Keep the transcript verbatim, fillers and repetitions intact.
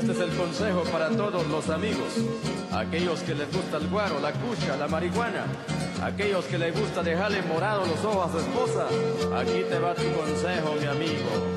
Este es el consejo para todos los amigos, aquellos que les gusta el guaro, la cucha, la marihuana, aquellos que les gusta dejarle morados los ojos a su esposa. Aquí te va tu consejo, mi amigo.